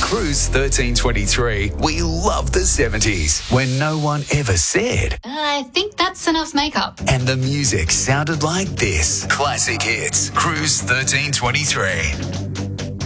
Cruise 1323, we love the 70s when no one ever said. I think that's enough makeup. And the music sounded like this. Classic hits. Cruise 1323.